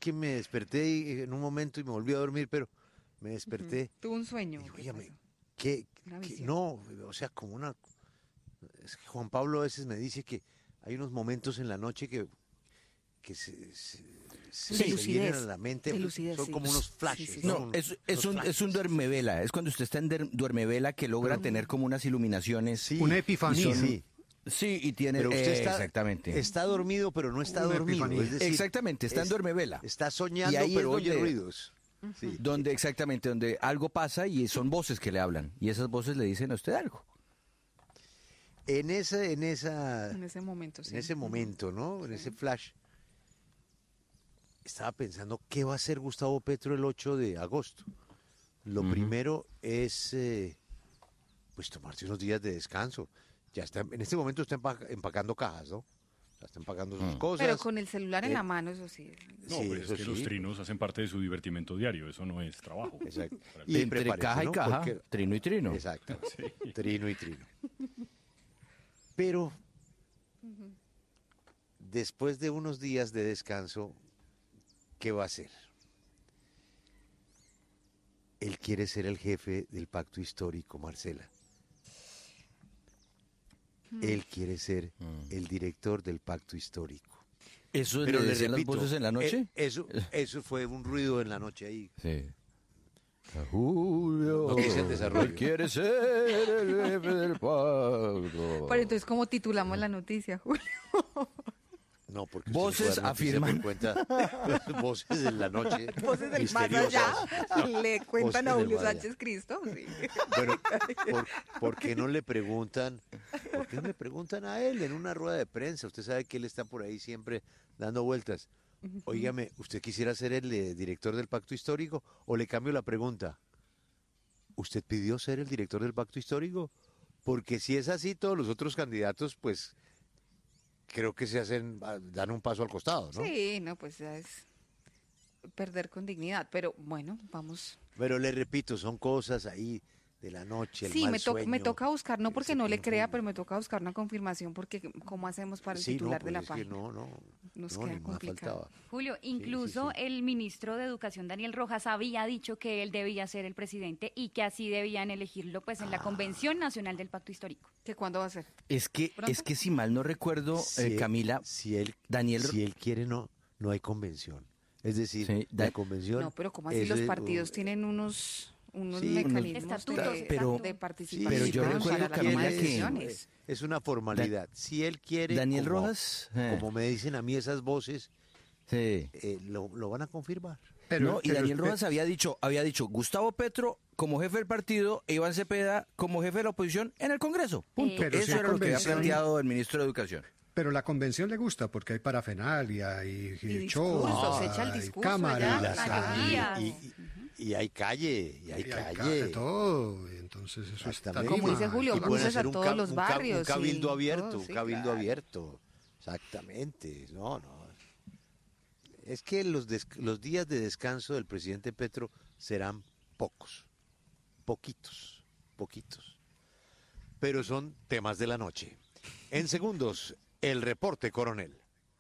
que me desperté en un momento y me volví a dormir, pero me desperté. Tuvo un sueño. Y, ¿qué óigame, pasó? que Una visión. no, o sea, como una... Es que Juan Pablo a veces me dice que hay unos momentos en la noche que se vienen a la mente, de lucidez, son sí. como unos Sí, flashes. sí, sí. ¿no? No, es Unos un flashes. duermevela. Es cuando usted está en duermevela que logra tener como unas iluminaciones. Sí, Una epifanía. y son- sí. Sí, y tiene... Pero usted exactamente. está dormido, pero no está Una dormido. epifanía. Es decir, Exactamente, está en duermevela. Está Y soñando, ahí es pero oye donde- ruidos. Sí. Donde algo pasa y son voces que le hablan. Y esas voces le dicen a usted algo. En En ese momento, sí. en ese momento, ¿no? En ese flash. Estaba pensando qué va a hacer Gustavo Petro el 8 de agosto. Lo primero es pues tomarse unos días de descanso. Ya está, en este momento está empacando cajas, ¿no? Ya está empacando sus cosas. Pero con el celular en Eh, la mano, eso sí. No, Sí, pero es eso que los sí. trinos hacen parte de su divertimento diario, eso no es trabajo. Exacto. Y Entre prepárese, caja y ¿no? caja, Porque- trino y trino. Exacto. Trino y trino. Pero después de unos días de descanso, ¿qué va a hacer? Él quiere ser el jefe del pacto histórico, Marcela. Él quiere ser el director del pacto histórico. ¿Eso Pero le le decían repito, las voces en la noche? eso fue un ruido en la noche ahí. Sí. Julio, No quise el desarrollo. él quiere ser el jefe del pacto. Pero entonces, ¿cómo titulamos la noticia, Julio? No, porque Voces usted fue a dar noticia afirman. por cuenta voces en la noche. Voces del más misteriosas. allá. Le cuentan a Voces del Julio más allá. Sánchez Cristo. Sí. Bueno, ¿por qué no le preguntan? ¿Por qué no le preguntan a él en una rueda de prensa? Usted sabe que él está por ahí siempre dando vueltas. Óigame, ¿usted quisiera ser el director del pacto histórico? ¿O le cambio la pregunta? ¿Usted pidió ser el director del pacto histórico? Porque si es así, todos los otros candidatos, pues, creo que dan un paso al costado, ¿no? Sí, no, pues ya es perder con dignidad. Pero bueno, vamos. Pero le repito, son cosas ahí de la noche, el Sí, mal me sueño, toca buscar, no porque ese no le crea, confundo. pero me toca buscar una confirmación porque ¿cómo hacemos para el Sí, titular no, de la pues es que página? Nos no, queda ni más complicado. faltaba. Julio, Sí, incluso sí. el ministro de Educación, Daniel Rojas, había dicho que él debía ser el presidente y que así debían elegirlo pues en la Convención Nacional del Pacto Histórico. ¿Que cuándo va a ser? Es que si mal no recuerdo, Si Camila, si él Daniel- quiere, no hay convención. Es decir, Sí, la convención. No, pero como así eso los es- partidos tienen unos Sí, mecanismos estatutos, de Sí, participación pero yo para recuerdo, la toma Camila, de que- decisiones. es una formalidad. Si él quiere, Daniel como, Rojas, como me dicen a mí esas voces, sí. lo van a confirmar. No, y Daniel Rojas había dicho Gustavo Petro como jefe del partido e Iván Cepeda como jefe de la oposición en el Congreso. Punto. Pero Eso si era lo que había convención- planteado el ministro de Educación. Pero la convención le gusta porque hay parafernalia y show, discursos, se echa el hay discurso cámaras, allá, mayoría. Y hay calle, y hay y hay calle. todo. Y entonces eso está Exactamente. Como dice Julio, Y pueden buses hacer a todos los barrios Un cabildo y abierto, todo, un sí, cabildo claro. abierto. Exactamente. No. Es que los días de descanso del presidente Petro serán pocos. Poquitos. Pero son temas de la noche. En segundos, el reporte, coronel.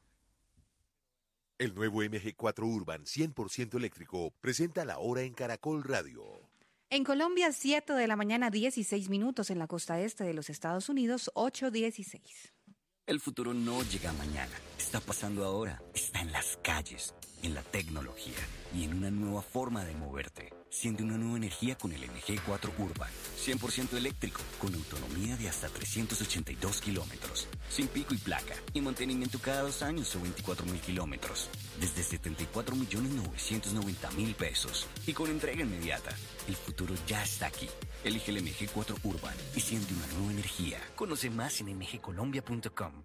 El nuevo MG4 Urban 100% eléctrico presenta la hora en Caracol Radio. En Colombia, 7 de la mañana, 16 minutos. En la costa este de los Estados Unidos, 8:16. El futuro no llega mañana, está pasando ahora, está en las calles, en la tecnología y en una nueva forma de moverte. Siente una nueva energía con el MG4 Urban, 100% eléctrico, con autonomía de hasta 382 kilómetros, sin pico y placa, y mantenimiento cada 2 años o 24.000 kilómetros, desde 74.990.000 pesos, y con entrega inmediata. El futuro ya está aquí. Elige el MG4 Urban y siente una nueva energía. Conoce más en mgcolombia.com.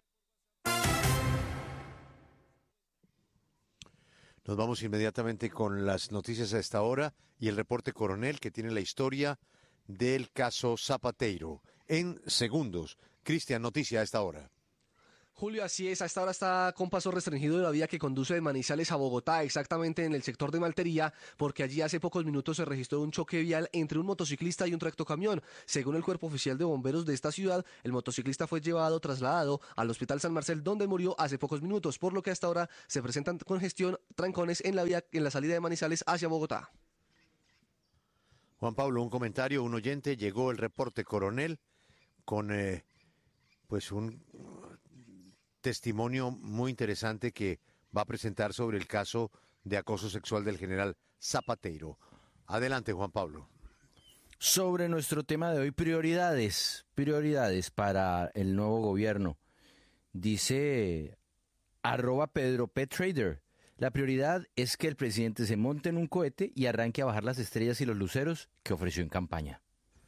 Nos vamos inmediatamente con las noticias a esta hora y el reporte coronel que tiene la historia del caso Zapateiro. En segundos, Cristian, noticia a esta hora. Julio, así es, a esta hora está con paso restringido de la vía que conduce de Manizales a Bogotá, exactamente en el sector de Maltería, porque allí hace pocos minutos se registró un choque vial entre un motociclista y un tractocamión. Según el cuerpo oficial de bomberos de esta ciudad, el motociclista fue trasladado al Hospital San Marcel, donde murió hace pocos minutos, por lo que hasta ahora se presentan congestión, trancones en la vía, en la salida de Manizales hacia Bogotá. Juan Pablo, un comentario, un oyente, llegó el reporte coronel con pues un testimonio muy interesante que va a presentar sobre el caso de acoso sexual del general Zapateiro. Adelante, Juan Pablo. Sobre nuestro tema de hoy, prioridades para el nuevo gobierno. Dice @PedroPTrader. La prioridad es que el presidente se monte en un cohete y arranque a bajar las estrellas y los luceros que ofreció en campaña.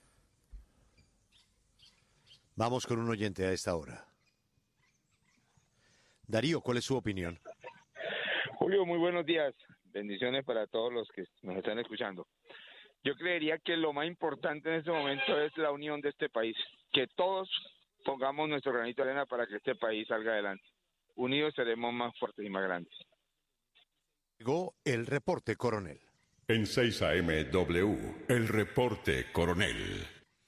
Vamos con un oyente a esta hora. Darío, ¿cuál es su opinión? Julio, muy buenos días. Bendiciones para todos los que nos están escuchando. Yo creería que lo más importante en este momento es la unión de este país. Que todos pongamos nuestro granito de arena para que este país salga adelante. Unidos seremos más fuertes y más grandes. Llegó el reporte coronel. En 6 AM W, el reporte coronel.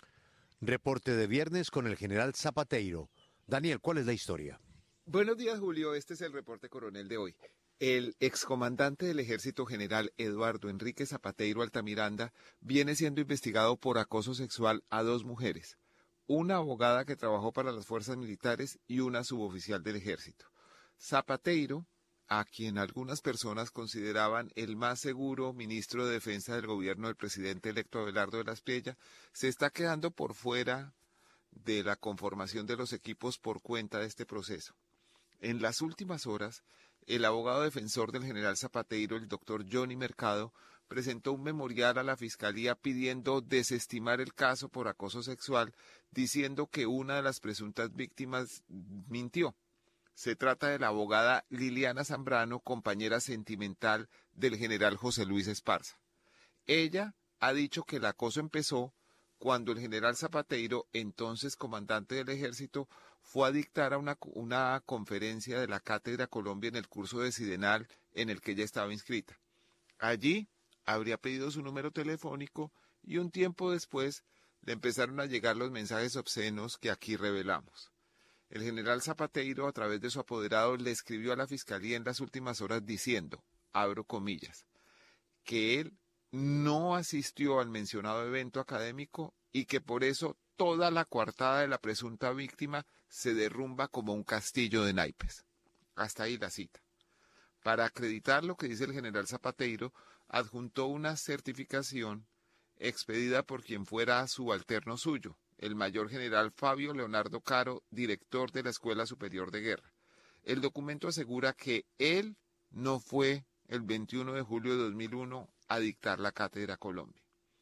Reporte de viernes con el general Zapateiro. Daniel, ¿cuál es la historia? Buenos días, Julio. Este es el reporte coronel de hoy. El excomandante del Ejército General Eduardo Enrique Zapateiro Altamiranda viene siendo investigado por acoso sexual a 2 mujeres, una abogada que trabajó para las fuerzas militares y una suboficial del Ejército. Zapateiro, a quien algunas personas consideraban el más seguro ministro de Defensa del gobierno del presidente electo Abelardo de la Espriella, se está quedando por fuera de la conformación de los equipos por cuenta de este proceso. En las últimas horas, el abogado defensor del general Zapateiro, el doctor Johnny Mercado, presentó un memorial a la Fiscalía pidiendo desestimar el caso por acoso sexual, diciendo que una de las presuntas víctimas mintió. Se trata de la abogada Liliana Zambrano, compañera sentimental del general José Luis Esparza. Ella ha dicho que el acoso empezó cuando el general Zapateiro, entonces comandante del Ejército, fue a dictar una conferencia de la Cátedra Colombia en el curso de Sidenal en el que ella estaba inscrita. Allí habría pedido su número telefónico y un tiempo después le empezaron a llegar los mensajes obscenos que aquí revelamos. El general Zapateiro, a través de su apoderado, le escribió a la Fiscalía en las últimas horas diciendo, abro comillas, que él no asistió al mencionado evento académico y que por eso toda la coartada de la presunta víctima se derrumba como un castillo de naipes. Hasta ahí la cita. Para acreditar lo que dice el general Zapateiro, adjuntó una certificación expedida por quien fuera subalterno suyo, el mayor general Fabio Leonardo Caro, director de la Escuela Superior de Guerra. El documento asegura que él no fue el 21 de julio de 2001 a dictar la Cátedra Colombia.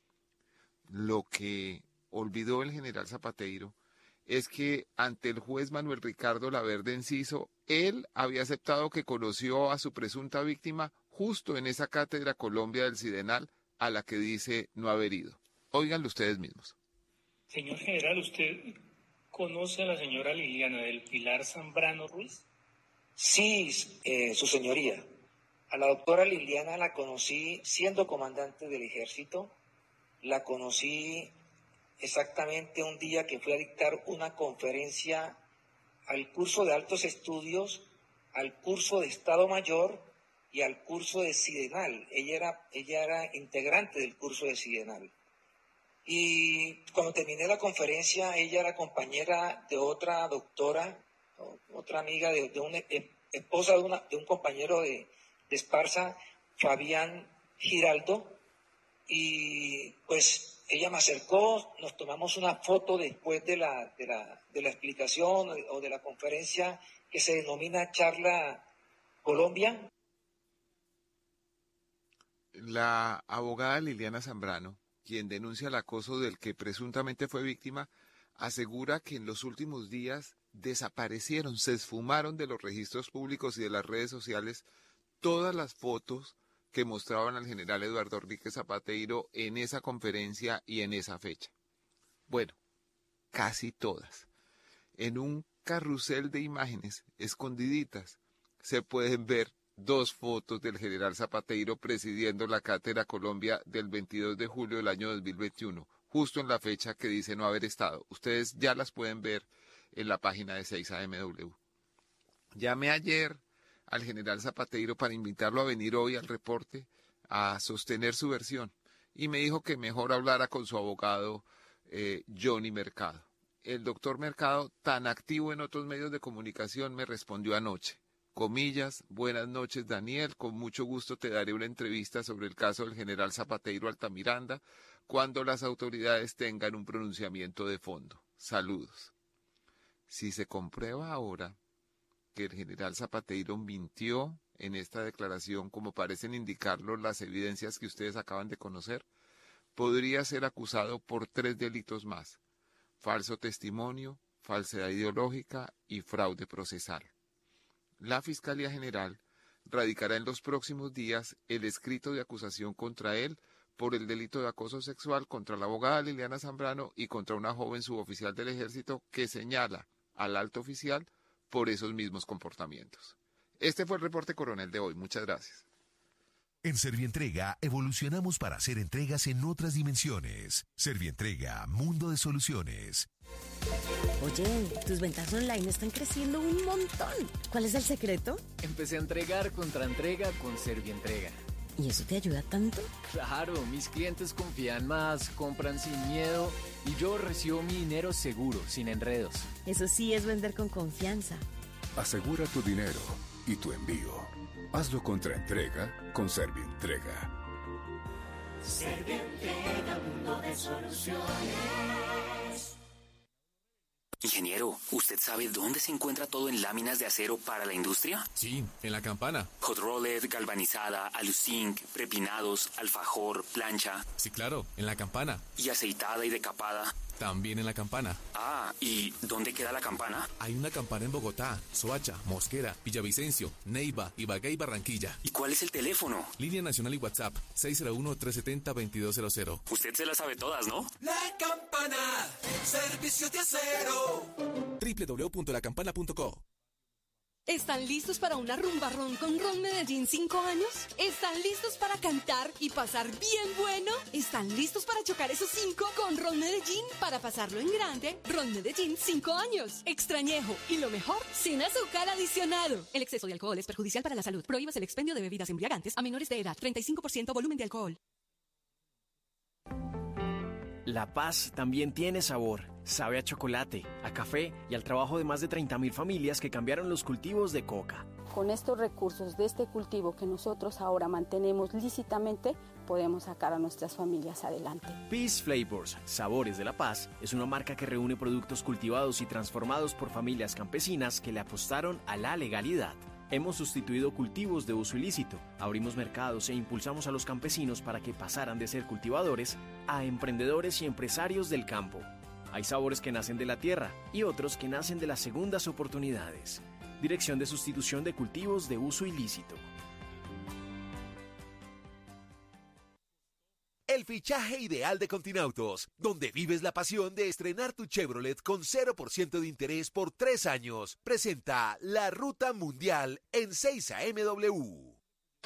Lo que olvidó el general Zapateiro es que ante el juez Manuel Ricardo Laverde Enciso, él había aceptado que conoció a su presunta víctima justo en esa Cátedra Colombia del Sidenal a la que dice no haber ido. Óiganlo ustedes mismos. Señor general, ¿usted conoce a la señora Liliana del Pilar Zambrano Ruiz? Sí, su señoría. A la doctora Liliana la conocí siendo comandante del Ejército. La conocí exactamente un día que fui a dictar una conferencia al curso de altos estudios, al curso de Estado Mayor y al curso de Sidenal. Ella era integrante del curso de Sidenal. Y cuando terminé la conferencia, ella era compañera de otra doctora, otra amiga de una esposa de un compañero de Esparza, Fabián Giraldo, y pues ella me acercó, nos tomamos una foto después de la explicación o de la conferencia que se denomina Charla Colombia. La abogada Liliana Zambrano, quien denuncia el acoso del que presuntamente fue víctima, asegura que en los últimos días desaparecieron, se esfumaron de los registros públicos y de las redes sociales todas las fotos que mostraban al general Eduardo Enrique Zapateiro en esa conferencia y en esa fecha. Bueno, casi todas. En un carrusel de imágenes escondiditas se pueden ver 2 fotos del general Zapateiro presidiendo la Cátedra Colombia del 22 de julio del año 2021, justo en la fecha que dice no haber estado. Ustedes ya las pueden ver en la página de 6AMW. Llamé ayer al general Zapateiro para invitarlo a venir hoy al reporte a sostener su versión y me dijo que mejor hablara con su abogado Johnny Mercado. El doctor Mercado, tan activo en otros medios de comunicación, me respondió anoche. Comillas, buenas noches Daniel, con mucho gusto te daré una entrevista sobre el caso del general Zapateiro Altamiranda cuando las autoridades tengan un pronunciamiento de fondo. Saludos. Si se comprueba ahora que el general Zapateiro mintió en esta declaración, como parecen indicarlo las evidencias que ustedes acaban de conocer, podría ser acusado por 3 delitos más: falso testimonio, falsedad ideológica y fraude procesal. La Fiscalía General radicará en los próximos días el escrito de acusación contra él por el delito de acoso sexual contra la abogada Liliana Zambrano y contra una joven suboficial del Ejército que señala al alto oficial por esos mismos comportamientos. Este fue el reporte coronel de hoy. Muchas gracias. En Servientrega evolucionamos para hacer entregas en otras dimensiones. Servientrega, mundo de soluciones. Oye, tus ventas online están creciendo un montón. ¿Cuál es el secreto? Empecé a entregar contra entrega con Servientrega. ¿Y eso te ayuda tanto? Claro, mis clientes confían más, compran sin miedo y yo recibo mi dinero seguro, sin enredos. Eso sí es vender con confianza. Asegura tu dinero y tu envío. Hazlo contra entrega con Servientrega. Servientrega, mundo de soluciones. Ingeniero, ¿usted sabe dónde se encuentra todo en láminas de acero para la industria? Sí, en la Campana. Hot rolled, galvanizada, aluzinc, prepinados, alfajor, plancha. Sí, claro, en la Campana. ¿Y aceitada y decapada? También en la Campana. Ah, ¿y dónde queda la Campana? Hay una Campana en Bogotá, Soacha, Mosquera, Villavicencio, Neiva, Ibagué y Barranquilla. ¿Y cuál es el teléfono? Línea nacional y WhatsApp, 601-370-2200. Usted se las sabe todas, ¿no? La Campana, servicios de acero. www.lacampana.co. ¿Están listos para una rumbarrón con Ron Medellín 5 años? ¿Están listos para cantar y pasar bien bueno? ¿Están listos para chocar esos 5 con Ron Medellín para pasarlo en grande? Ron Medellín 5 años. Extrañejo y lo mejor, sin azúcar adicionado. El exceso de alcohol es perjudicial para la salud. Prohíbas el expendio de bebidas embriagantes a menores de edad. 35% volumen de alcohol. La paz también tiene sabor. Sabe a chocolate, a café y al trabajo de más de 30.000 familias que cambiaron los cultivos de coca. Con estos recursos de este cultivo que nosotros ahora mantenemos lícitamente, podemos sacar a nuestras familias adelante. Peace Flavors, Sabores de la Paz, es una marca que reúne productos cultivados y transformados por familias campesinas que le apostaron a la legalidad. Hemos sustituido cultivos de uso ilícito, abrimos mercados e impulsamos a los campesinos para que pasaran de ser cultivadores a emprendedores y empresarios del campo. Hay sabores que nacen de la tierra y otros que nacen de las segundas oportunidades. Dirección de Sustitución de Cultivos de Uso Ilícito. El fichaje ideal de Continautos, donde vives la pasión de estrenar tu Chevrolet con 0% de interés por 3 años. Presenta la Ruta Mundial en 6AMW.